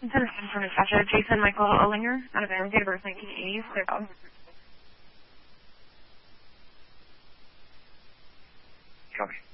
Center for Dispatcher, Jason Michael Ollinger, out of Aaron, date of birth 1980, clear call. Copy.